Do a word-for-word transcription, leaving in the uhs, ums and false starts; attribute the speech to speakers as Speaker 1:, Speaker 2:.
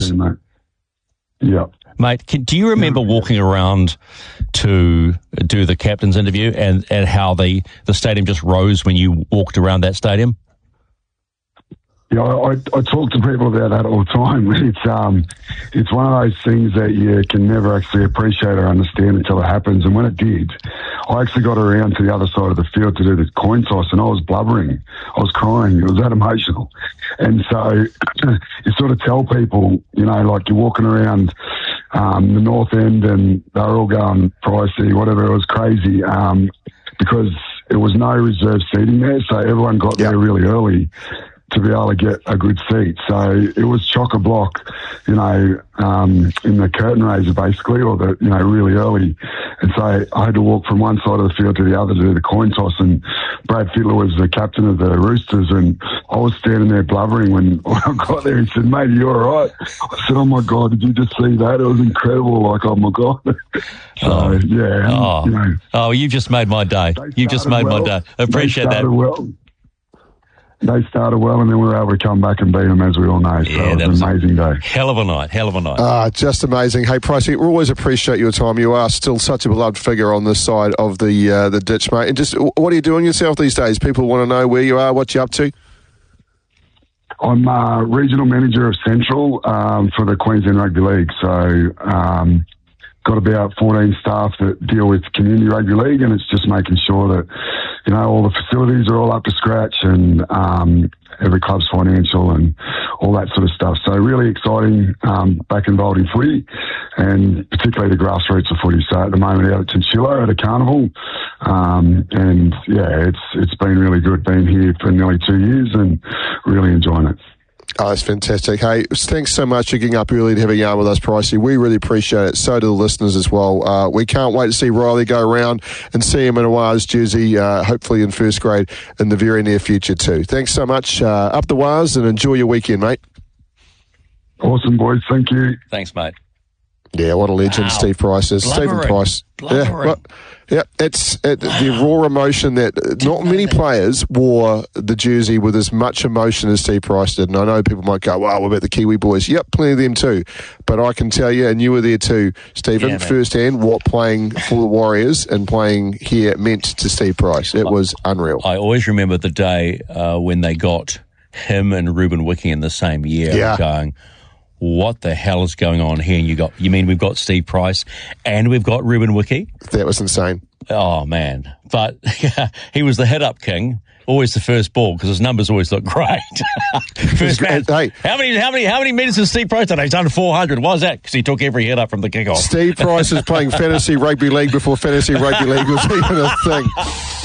Speaker 1: Mate. Yeah.
Speaker 2: Mate, can, do you remember walking around to do the captain's interview and, and how the, the stadium just rose when you walked around that stadium?
Speaker 1: Yeah, I, I talk to people about that all the time. It's um, it's one of those things that you can never actually appreciate or understand until it happens. And when it did, I actually got around to the other side of the field to do the coin toss, and I was blubbering. I was crying. It was that emotional. And so you sort of tell people, you know, like you're walking around um, the north end and they're all going pricey, whatever. It was crazy um, because there was no reserve seating there, so everyone got
Speaker 3: yep.
Speaker 1: there really early to be able to get a good seat. So it was chock-a-block, you know, um, in the curtain raiser basically, or the, you know, really early. And so I had to walk from one side of the field to the other to do the coin toss, and Brad Fittler was the captain of the Roosters, and I was standing there blubbering when I got there. He said, "Mate, are you all right?" I said, "Oh my God, did you just see that? It was incredible." Like, oh my God. So,
Speaker 2: oh.
Speaker 1: yeah.
Speaker 2: Oh.
Speaker 1: You know,
Speaker 2: oh, you just made my day. You just made
Speaker 1: well.
Speaker 2: my day. Appreciate
Speaker 1: they
Speaker 2: that.
Speaker 1: Well. They started well, and then we were able to come back and beat them, as we all know. So
Speaker 2: yeah,
Speaker 1: it was, was an amazing day.
Speaker 2: Hell of a night. Hell of a night.
Speaker 3: Ah, just amazing. Hey, Pricey, we always appreciate your time. You are still such a beloved figure on this side of the uh, the ditch, mate. And just, what are you doing yourself these days? People want to know where you are, what you're up to.
Speaker 1: I'm uh, regional manager of Central um, for the Queensland Rugby League. So um, got about fourteen staff that deal with community rugby league, and it's just making sure that, you know, all the facilities are all up to scratch, and um, every club's financial and all that sort of stuff. So really exciting, um, back involved in footy, and particularly the grassroots of footy. So at the moment out at Chinchilla at a carnival, um, and yeah, it's it's been really good being here for nearly two years and really enjoying it.
Speaker 3: Oh, that's fantastic. Hey, thanks so much for getting up early to have a yarn with us, Pricey. We really appreciate it. So do the listeners as well. Uh, we can't wait to see Riley go around and see him in a Waz jersey, uh, hopefully in first grade in the very near future too. Thanks so much. Uh, up the Waz and enjoy your weekend, mate.
Speaker 1: Awesome, boys. Thank you.
Speaker 2: Thanks, mate.
Speaker 3: Yeah, what a legend
Speaker 2: wow.
Speaker 3: Steve Price is.
Speaker 2: Blubbering.
Speaker 3: Stephen Price.
Speaker 2: Blubbering.
Speaker 3: Yeah, well, yeah, it's it, the raw emotion that not many players wore the jersey with as much emotion as Steve Price did. And I know people might go, "Wow, what about the Kiwi boys?" Yep, plenty of them too. But I can tell you, and you were there too, Stephen,
Speaker 2: yeah,
Speaker 3: firsthand, what playing for the Warriors and playing here meant to Steve Price. It was unreal.
Speaker 2: I always remember the day uh, when they got him and Ruben Wiki in the same year,
Speaker 3: yeah.
Speaker 2: going, what the hell is going on here? And you got, you mean we've got Steve Price and we've got Ruben Wiki?
Speaker 3: That was insane.
Speaker 2: Oh man. But he was the head up king, always the first ball because his numbers always look great. First man.
Speaker 3: Hey,
Speaker 2: how many, how many, how many minutes has Steve Price done? He's done four hundred. Why is that? Because he took every head up from the kickoff.
Speaker 3: Steve Price is playing fantasy rugby league before fantasy rugby league was even a thing.